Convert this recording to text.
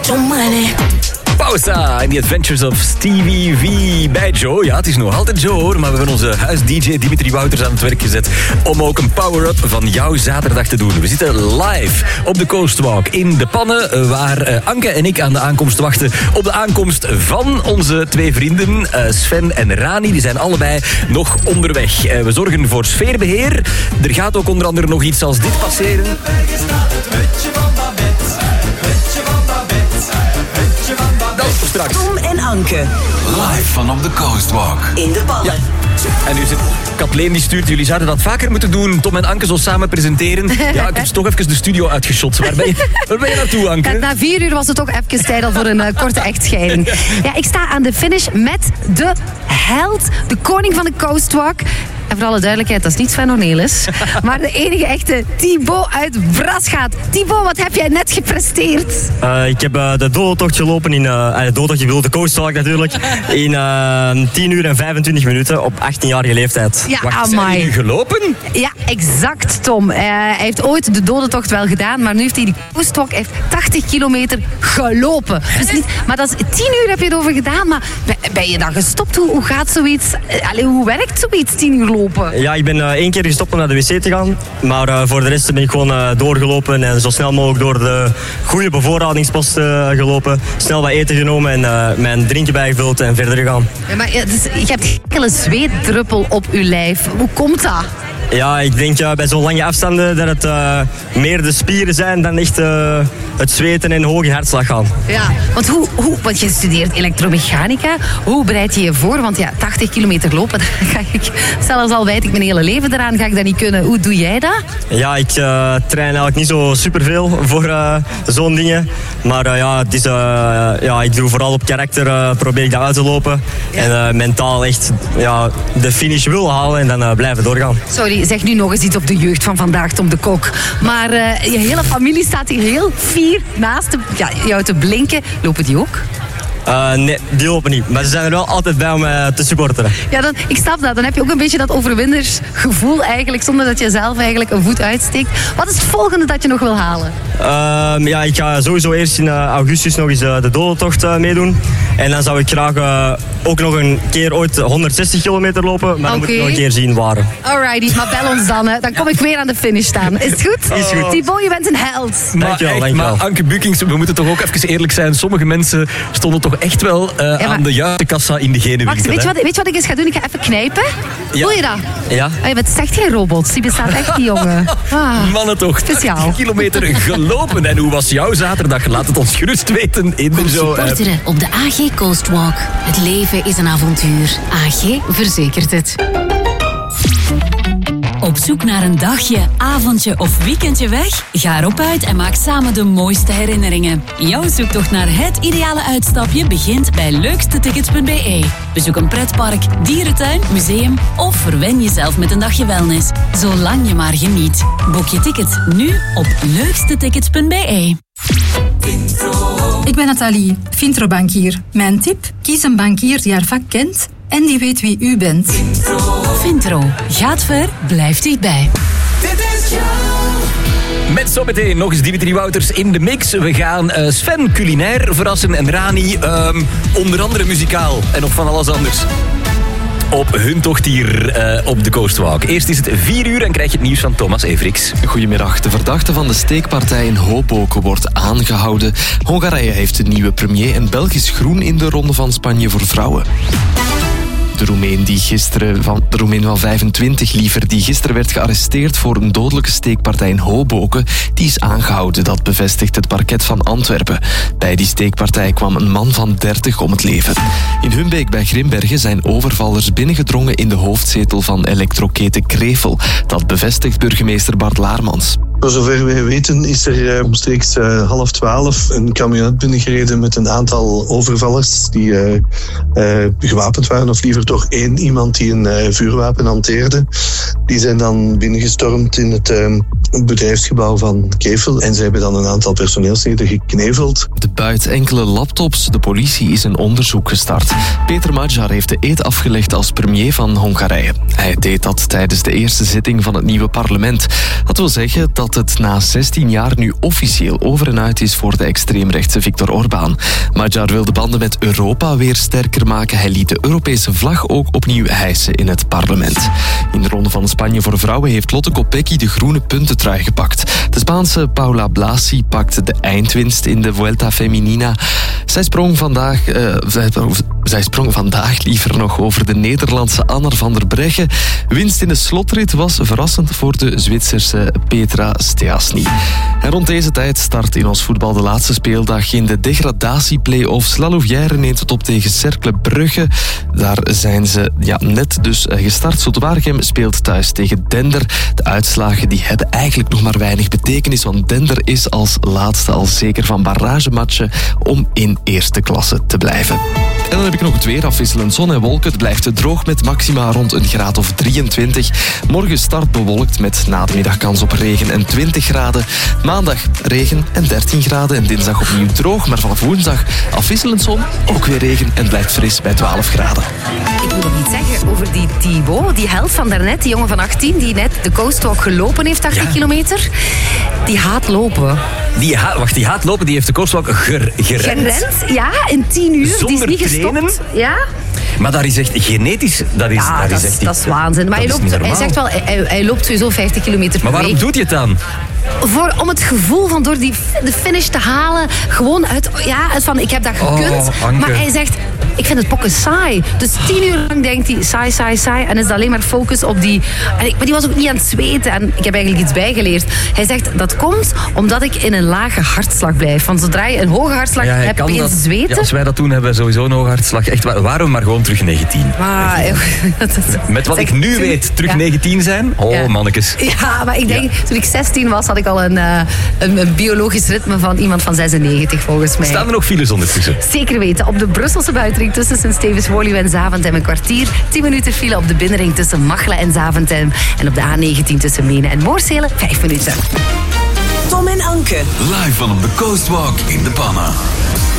Pausa in The Adventures of Stevie V bij Joe. Ja, het is nog altijd Joe hoor, maar we hebben onze huis-dj Dimitri Wouters aan het werk gezet om ook een power-up van jouw zaterdag te doen. We zitten live op de Coastwalk in de Pannen, waar Anke en ik aan de aankomst wachten op de aankomst van onze twee vrienden, Sven en Rani. Die zijn allebei nog onderweg. We zorgen voor sfeerbeheer. Er gaat ook onder andere nog iets als dit passeren. Straks. Tom en Anke. Live van op de Coastwalk. In de Pannen. Ja. En nu zit Kathleen die stuurt, jullie zouden dat vaker moeten doen. Tom en Anke zo samen presenteren. Ja, ik heb toch even de studio uitgeschot. Waar ben je naartoe, Anke? Ja, na 4 uur was het toch even tijd al voor een korte echtscheiding. Ja, ik sta aan de finish met de held, de koning van de Coastwalk. En voor alle duidelijkheid, dat is niet Sven Ornelis. Maar de enige echte Thibaut uit Brasgaat. Thibaut, wat heb jij net gepresteerd? Ik heb de dodentocht gelopen in... de dodentocht, ik bedoel de Coastwalk natuurlijk. In 10 uur en 25 minuten op 18-jarige leeftijd. Ja, Wacht, zijn jullie nu gelopen? Ja, exact, Tom. Hij heeft ooit de dodentocht wel gedaan, maar nu heeft hij die Coastwalk 80 kilometer gelopen. Dus niet, maar dat is 10 uur heb je het over gedaan. Maar ben je dan gestopt? Hoe gaat zoiets? Hoe werkt zoiets 10 uur lopen? Ja, ik ben 1 keer gestopt om naar de wc te gaan. Maar voor de rest ben ik gewoon doorgelopen en zo snel mogelijk door de goede bevoorradingspost gelopen. Snel wat eten genomen en mijn drinken bijgevuld en verder gegaan. Ja, maar dus, je hebt geen enkele zweetdruppel op je lijf. Hoe komt dat? Ja, ik denk bij zo'n lange afstanden dat het meer de spieren zijn dan echt het zweten en hoge hartslag gaan. Ja, want je studeert elektromechanica. Hoe bereid je je voor? Want ja, 80 kilometer lopen, dan ga ik, zelfs al wijd ik mijn hele leven eraan, ga ik dat niet kunnen. Hoe doe jij dat? Ja, ik train eigenlijk niet zo superveel voor zo'n dingen. Maar het is, ik doe vooral op karakter, probeer ik dat uit te lopen. Ja. En mentaal echt de finish wil halen en dan blijven doorgaan. Sorry, zeg nu nog eens iets op de jeugd van vandaag, Tom de Kok. Maar je hele familie staat hier heel fier naast jou te blinken. Lopen die ook? Nee, die lopen niet. Maar ze zijn er wel altijd bij om te supporteren. Ja, ik snap dat. Dan heb je ook een beetje dat overwinnersgevoel eigenlijk, zonder dat je zelf eigenlijk een voet uitsteekt. Wat is het volgende dat je nog wil halen? Ik ga sowieso eerst in augustus nog eens de dodentocht meedoen. En dan zou ik graag ook nog een keer ooit 160 kilometer lopen. Maar dan moet ik nog een keer zien waar. Alrighty, maar bel ons dan. Hè. Dan kom ik weer aan de finish staan. Is het goed? Is goed. Thibaut, je bent een held. Dankjewel. Maar Anke Bukings, we moeten toch ook even eerlijk zijn. Sommige mensen stonden toch echt wel aan de juiste kassa in de gene Wacht, winkel. weet je wat ik eens ga doen? Ik ga even knijpen. Ja. Voel je dat? Ja. Je bent echt geen robot. Die bestaat echt, die jongen. Mannen toch, speciaal. 80 kilometer gelopen. En hoe was jouw zaterdag? Laat het ons gerust weten in de show. Supporteren op de AG Coastwalk. Het leven is een avontuur. AG verzekert het. Op zoek naar een dagje, avondje of weekendje weg? Ga erop uit en maak samen de mooiste herinneringen. Jouw zoektocht naar het ideale uitstapje begint bij leukstetickets.be. Bezoek een pretpark, dierentuin, museum of verwen jezelf met een dagje wellness. Zolang je maar geniet. Boek je tickets nu op leukstetickets.be. Ik ben Nathalie, Vintro-bankier. Mijn tip? Kies een bankier die haar vak kent en die weet wie u bent. Vintro. Gaat ver, blijft dichtbij. Met zometeen nog eens Dimitri Wouters in de mix. We gaan Sven culinair verrassen en Rani onder andere muzikaal en nog van alles anders. Op hun tocht hier op de Coastwalk. Eerst is het 4 uur en krijg je het nieuws van Thomas Everiks. Goedemiddag. De verdachte van de steekpartij in Hoboken wordt aangehouden. Hongarije heeft een nieuwe premier en Belgisch groen in de Ronde van Spanje voor vrouwen. De Roemeen van 25 liever, die gisteren werd gearresteerd voor een dodelijke steekpartij in Hoboken, die is aangehouden. Dat bevestigt het parket van Antwerpen. Bij die steekpartij kwam een man van 30 om het leven. In Humbeek bij Grimbergen zijn overvallers binnengedrongen in de hoofdzetel van elektroketen Krevel. Dat bevestigt burgemeester Bart Laarmans. Voor zover wij weten is er omstreeks 11:30 een camionet binnengereden met een aantal overvallers die gewapend waren, of liever toch 1 iemand die een vuurwapen hanteerde. Die zijn dan binnengestormd in het bedrijfsgebouw van Krevel en ze hebben dan een aantal personeelsleden gekneveld. De buit enkele laptops, de politie is een onderzoek gestart. Peter Magyar heeft de eed afgelegd als premier van Hongarije. Hij deed dat tijdens de eerste zitting van het nieuwe parlement. Dat wil zeggen dat dat het na 16 jaar nu officieel over en uit is voor de extreemrechtse Viktor Orbán. Magyar wil de banden met Europa weer sterker maken. Hij liet de Europese vlag ook opnieuw hijsen in het parlement. In de Ronde van Spanje voor vrouwen heeft Lotte Kopecky de groene puntentrui gepakt. De Spaanse Paula Blasi pakte de eindwinst in de Vuelta Feminina. Zij sprong vandaag liever nog over de Nederlandse Anna van der Breggen. Winst in de slotrit was verrassend voor de Zwitserse Petra Stjasny. En rond deze tijd start in ons voetbal de laatste speeldag in de degradatieplay-offs. La Louvière neemt het op tegen Cercle Brugge. Daar zijn ze net dus gestart. Zoutwaregem speelt thuis tegen Dender. De uitslagen die hebben eigenlijk nog maar weinig betekenis, want Dender is als laatste al zeker van barragematchen om in eerste klasse te blijven. En dan heb ik nog het weer, afwisselend zon en wolken. Het blijft droog met maxima rond een graad of 23. Morgen start bewolkt met na de middag kans op regen en 20 graden. Maandag regen en 13 graden. En dinsdag opnieuw droog, maar vanaf woensdag afwisselend zon, ook weer regen en blijft fris bij 12 graden. Ik moet nog iets zeggen over die Thibaut, die held van daarnet, die jongen van 18, die net de coastwalk gelopen heeft, 80 kilometer. Die haat lopen. Die haat lopen, die heeft de coastwalk gerend. Ja, in 10 uur. Zonder die is niet gestopt. trainen. Ja. Maar dat is echt genetisch, dat is waanzin. Maar hij zegt wel, hij loopt sowieso 50 kilometer per week. Maar waarom doet hij het dan? Om het gevoel van door de finish te halen, gewoon uit van ik heb dat gekund. Maar hij zegt, ik vind het pokken saai. Dus 10 uur lang denkt hij, saai. En is het alleen maar focus op die... Maar die was ook niet aan het zweten. En ik heb eigenlijk iets bijgeleerd. Hij zegt, dat komt omdat ik in een lage hartslag blijf. Want zodra je een hoge hartslag hebt, begin je zweten. Ja, als wij dat doen, hebben we sowieso een hoge hartslag. Echt, waarom maar gewoon terug 19? Met wat ik nu weet, terug 19 zijn? Mannekes. Ja, maar ik denk, toen ik 16 was, had ik al een biologisch ritme van iemand van 96, volgens mij. Staan er nog files ondertussen? Zeker weten. Op de Brusselse buitenring tussen Sint-Stevens-Woluwe en Zaventem een kwartier. 10 minuten file op de binnenring tussen Machelen en Zaventem. En op de A19 tussen Menen en Moorsele 5 minuten. Tom en Anke. Live van op de Coastwalk in de Panna.